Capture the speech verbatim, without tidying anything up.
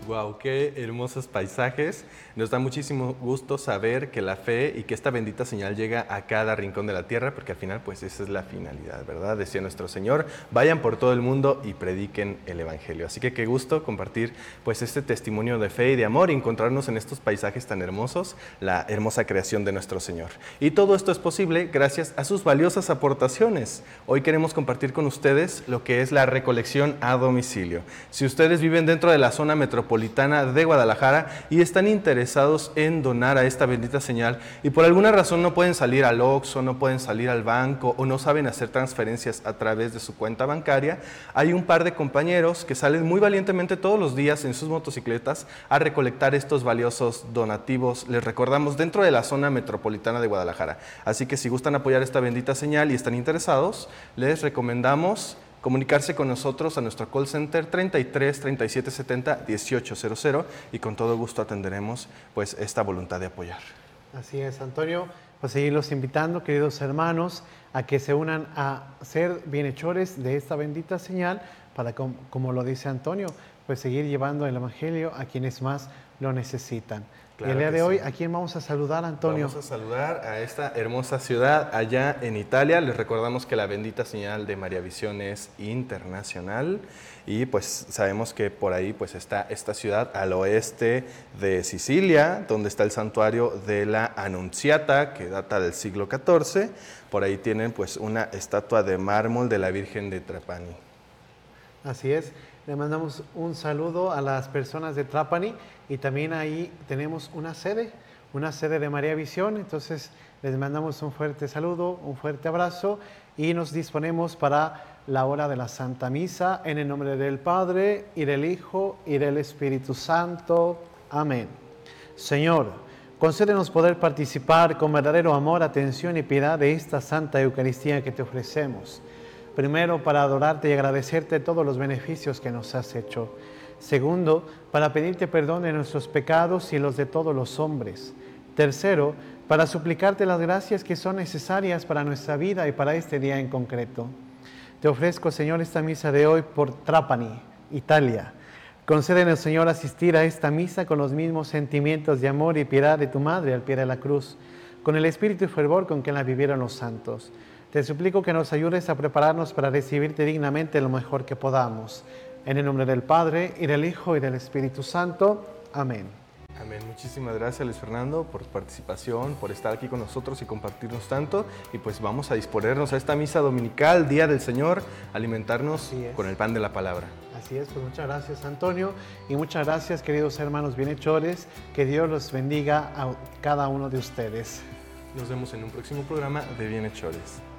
Wow, qué hermosos paisajes. Nos da muchísimo gusto saber que la fe y que esta bendita señal llega a cada rincón de la tierra, porque al final pues esa es la finalidad, ¿verdad? Decía nuestro Señor, vayan por todo el mundo y prediquen el Evangelio. Así que qué gusto compartir pues este testimonio de fe y de amor y encontrarnos en estos paisajes tan hermosos, la hermosa creación de nuestro Señor. Y todo esto es posible gracias a sus valiosas aportaciones. Hoy queremos compartir con ustedes lo que es la recolección a domicilio. Si ustedes viven dentro de la zona metropolitana de Guadalajara y están interesados en donar a esta bendita señal y por alguna razón no pueden salir al Oxxo, no pueden salir al banco o no saben hacer transferencias a través de su cuenta bancaria, hay un par de compañeros que salen muy valientemente todos los días en sus motocicletas a recolectar estos valiosos donativos, les recordamos, dentro de la zona metropolitana de Guadalajara. Así que si gustan apoyar esta bendita señal y están interesados, les recomendamos comunicarse con nosotros a nuestro call center treinta y tres, treinta y siete setenta, dieciocho cero cero y con todo gusto atenderemos pues esta voluntad de apoyar. Así es, Antonio, pues seguirlos invitando, queridos hermanos, a que se unan a ser bienhechores de esta bendita señal para, como, como lo dice Antonio, pues seguir llevando el Evangelio a quienes más lo necesitan. Claro, y el día de hoy, sí. ¿A quién vamos a saludar, Antonio? Vamos a saludar a esta hermosa ciudad allá en Italia. Les recordamos que la bendita señal de María Visión es internacional y pues sabemos que por ahí pues está esta ciudad al oeste de Sicilia, donde está el santuario de la Anunciata, que data del siglo catorce. Por ahí tienen pues una estatua de mármol de la Virgen de Trapani. Así es. Le mandamos un saludo a las personas de Trapani y también ahí tenemos una sede, una sede de María Visión. Entonces les mandamos un fuerte saludo, un fuerte abrazo y nos disponemos para la hora de la Santa Misa en el nombre del Padre y del Hijo y del Espíritu Santo. Amén. Señor, concédenos poder participar con verdadero amor, atención y piedad de esta Santa Eucaristía que te ofrecemos. Primero, para adorarte y agradecerte todos los beneficios que nos has hecho. Segundo, para pedirte perdón de nuestros pecados y los de todos los hombres. Tercero, para suplicarte las gracias que son necesarias para nuestra vida y para este día en concreto. Te ofrezco, Señor, esta misa de hoy por Trapani, Italia. Concédenos, Señor, asistir a esta misa con los mismos sentimientos de amor y piedad de tu Madre al pie de la cruz, con el espíritu y fervor con que la vivieron los santos. Te suplico que nos ayudes a prepararnos para recibirte dignamente lo mejor que podamos. En el nombre del Padre, y del Hijo, y del Espíritu Santo. Amén. Amén. Muchísimas gracias, Luis Fernando, por tu participación, por estar aquí con nosotros y compartirnos tanto. Y pues vamos a disponernos a esta misa dominical, Día del Señor, alimentarnos con el pan de la palabra. Así es, pues muchas gracias, Antonio, y muchas gracias, queridos hermanos bienhechores. Que Dios los bendiga a cada uno de ustedes. Nos vemos en un próximo programa de Bienhechores.